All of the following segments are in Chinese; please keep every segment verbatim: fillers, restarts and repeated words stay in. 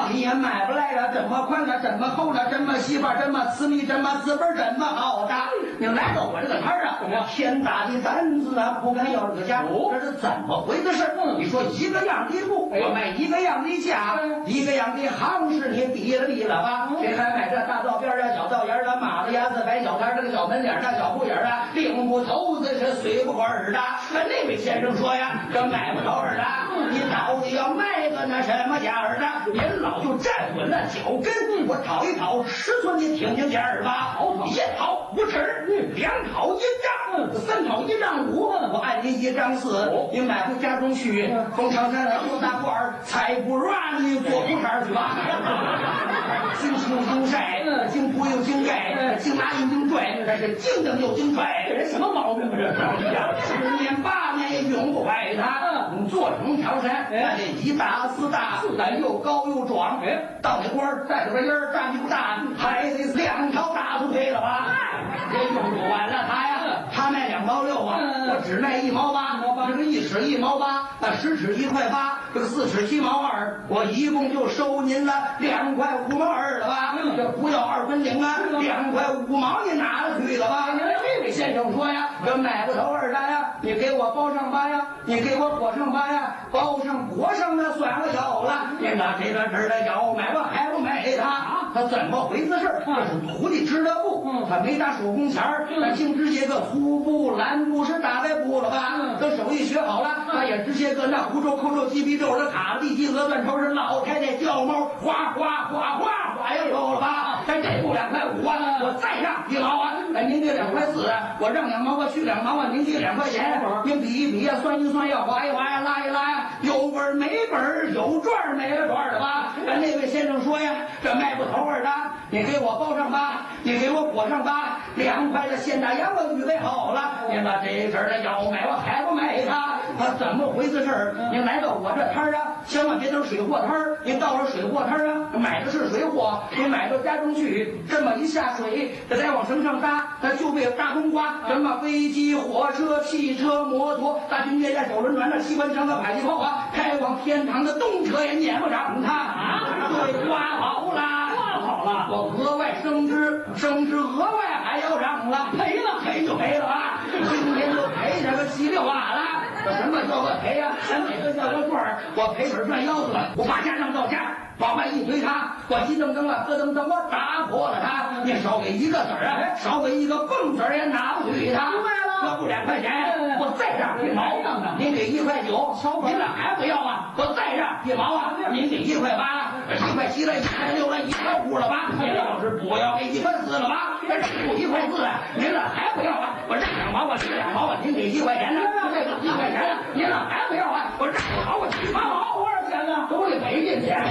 啊，你也买不来了，这么宽了，这么厚了，这么细吧，这么私密，这么资本，这么好的。你来到我这个摊儿啊，我天大的担子啊，不敢要这个价，这是怎么回事？嗯，你说一个样的布，我卖一个样的价，一个样的行市，你比了比了吧？谁还买这大道边啊、小道沿啊、马路牙子、摆小摊这个小门脸啊、小铺眼啊，领不头子是随不过耳的。那位先生说呀，这买不着耳的，你到底要卖个那什么价儿的？您老就站稳了脚跟，我讨一讨尺寸，你听听价儿吧。一讨五尺，两讨一丈，三讨一丈五，我按您一丈四，你买回家中去，从长山来多大罐儿，才不软你做不摊去吧。经清经晒，经铺又经盖，经拿又经拽，这是经蹬又经拽，这人什么毛病啊？这是十年八年也用不坏它。你做成长山，那这一大四大，咱又高又壮，到那官儿带着个烟儿，站不大，还得两条大腿腿了吧？这用不完了它呀，他卖两毛六啊，我只卖一毛八，这个一尺一毛八，那十尺一块八，这个四尺七毛二，我一共就收您了两块五毛二了吧？这不要二分零啊，两块五毛你拿了去了吧？这位先生说呀，这买不头二单呀，你给我包上八呀，你给我裹上八呀，包上裹上那算我有了，你拿这个这的要买我还不买他？他怎么回事？这是徒弟织的布，他没打手工钱儿，他净织些个粗布、蓝布是大白布了吧？他手艺学好了，他也织些个那胡皱、扣皱、鸡皮皱的卡地鸡鹅断头是老太太叫猫，哗哗哗哗哗又有了吧？咱这布两块五啊，我再让一毛啊，哎，您给两块四啊，我让两毛啊，去两毛啊，您给两块钱，您比一比呀，算一算呀，划一划呀，拉一拉呀，有本儿没本儿，有赚儿没了赚儿的吧？那位先生说呀，这卖不头儿的，你给我包上吧，你给我裹上吧，两块的现大洋我预备好了，您把这事儿的要买我还不买他？他怎么回事儿？您来到我这摊儿啊，千万别等水货摊儿，您到了水货摊儿啊，买的是水货，您买到家中去，这么一下水，这再往绳上搭，它就被大冬瓜，什么飞机、火车、汽车、摩托、大军列战、手轮船、那机关枪和迫击炮啊，开往天堂的动车也撵不上它啊！对，刮好了，刮好了，我额外升职，升职额外还要涨了，赔了赔就赔了啊！今天就赔这个稀里哗啦。什么叫个赔呀？咱哪个叫个赚儿？我赔本赚腰子了，我把家让到家，往外一推他，我急噔噔了，咯噔噔，我打破了他。你少给一个子儿啊，少给一个蹦子儿也拿不去他。明白了，这不两块钱，我再让一毛呢。您给一块九，您这还不要啊？我再让一毛啊！您给一块八，一块七了，一块六了，一块五了吧？您要是不要给一块四了吧？这不一块四，您这还不要啊？我让两毛，我给两毛啊！您给一块钱呢？这个一块钱。您这还不要啊？我让我好，我七八毛，多少钱呢？都得赔进去。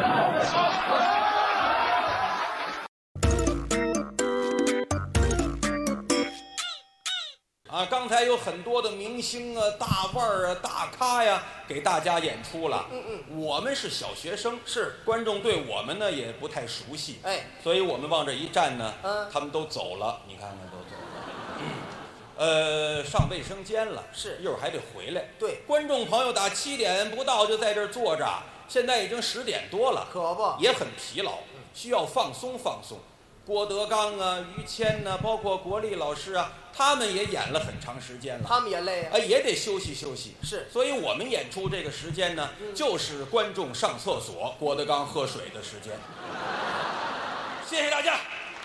啊，刚才有很多的明星啊、大腕儿啊、大咖呀，给大家演出了。嗯嗯，我们是小学生，是观众对我们呢也不太熟悉，哎，所以我们往这一站呢，嗯，他们都走了，你看看都走了。嗯呃，上卫生间了，是一会儿还得回来。对，观众朋友打七点不到就在这儿坐着，现在已经十点多了，可不也很疲劳，需要放松放松。郭德纲啊、于谦呐、啊，包括国立老师啊，他们也演了很长时间了，他们也累啊，啊也得休息休息。是，所以我们演出这个时间呢，嗯、就是观众上厕所、郭德纲喝水的时间。谢谢大家。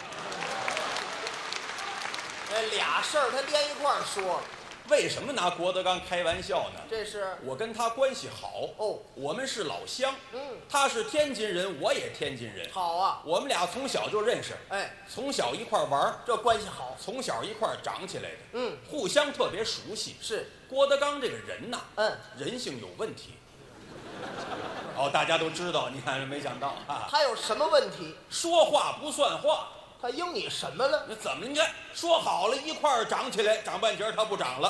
这俩事儿他连一块儿说， 为什么拿郭德纲开玩笑呢？ 这是我跟他关系好哦，我们是老乡，嗯，他是天津人，我也天津人，好啊，我们俩从小就认识，哎，从小一块玩，这关系好，从小一块长起来的，嗯，互相特别熟悉。是郭德纲这个人呐，嗯，人性有问题。哦，大家都知道，你看没想到啊， 他有什么问题？ 说话不算话。 他应你什么了？ 那怎么？你看说好了一块儿长起来，长半截他不长了，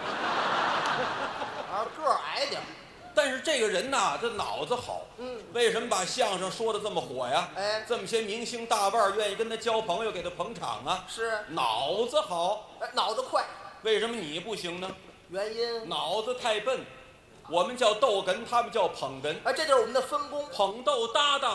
啊，个儿矮点。 但是这个人呐，这脑子好。嗯，为什么把相声说的这么火呀？哎，这么些明星大腕儿愿意跟他交朋友，给他捧场啊？是，脑子好， 哎，脑子快。 为什么你不行呢？ 原因？ 脑子太笨。我们叫逗哏，他们叫捧哏。 哎，这就是我们的分工， 捧逗搭档。